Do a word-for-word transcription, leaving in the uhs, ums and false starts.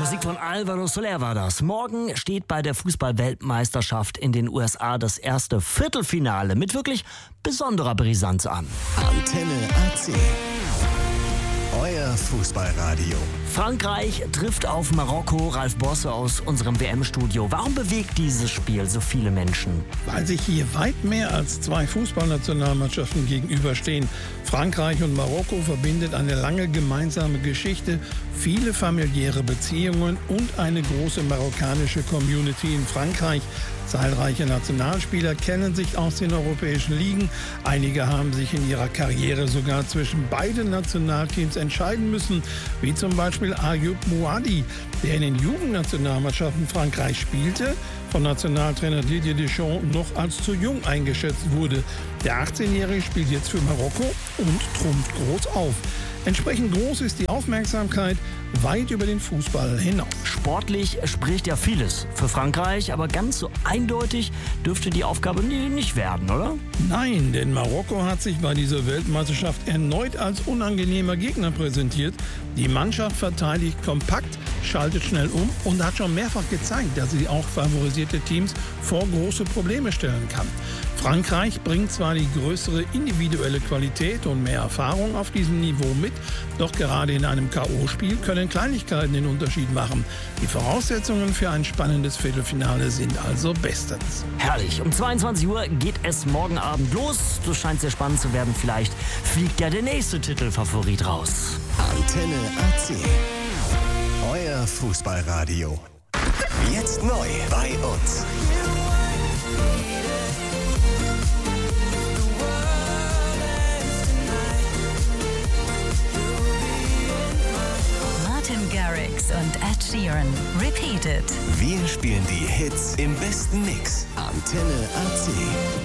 Musik von Alvaro Soler war das. Morgen steht bei der Fußball-Weltmeisterschaft in den U S A das erste Viertelfinale mit wirklich besonderer Brisanz an. Antenne A C. Euer Fußballradio. Frankreich trifft auf Marokko. Ralf Bosse aus unserem W M-Studio. Warum bewegt dieses Spiel so viele Menschen? Weil sich hier weit mehr als zwei Fußballnationalmannschaften gegenüberstehen. Frankreich und Marokko verbindet eine lange gemeinsame Geschichte, viele familiäre Beziehungen und eine große marokkanische Community in Frankreich. Zahlreiche Nationalspieler kennen sich aus den europäischen Ligen. Einige haben sich in ihrer Karriere sogar zwischen beiden Nationalteams entscheiden müssen, wie zum Beispiel Ayoub Mouadi, der in den Jugendnationalmannschaften Frankreich spielte, von Nationaltrainer Didier Deschamps noch als zu jung eingeschätzt wurde. Der achtzehnjährige spielt jetzt für Marokko und trumpft groß auf. Entsprechend groß ist die Aufmerksamkeit weit über den Fußball hinaus. Sportlich spricht ja vieles für Frankreich, aber ganz so eindeutig dürfte die Aufgabe nicht werden, oder? Nein, denn Marokko hat sich bei dieser Weltmeisterschaft erneut als unangenehmer Gegner präsentiert. Die Mannschaft verteidigt kompakt, schaltet schnell um und hat schon mehrfach gezeigt, dass sie auch favorisierte Teams vor große Probleme stellen kann. Frankreich bringt zwar die größere individuelle Qualität und mehr Erfahrung auf diesem Niveau mit, doch gerade in einem K O-Spiel können Kleinigkeiten den Unterschied machen. Die Voraussetzungen für ein spannendes Viertelfinale sind also bestens. Herrlich. Um zweiundzwanzig Uhr geht es morgen Abend los. Das scheint sehr spannend zu werden. Vielleicht fliegt ja der nächste Titelfavorit raus. Antenne A C. Euer Fußballradio. Jetzt neu bei uns. Martin Garrix und Ed Sheeran. Repeated. Wir spielen die Hits im besten Mix. Antenne A C.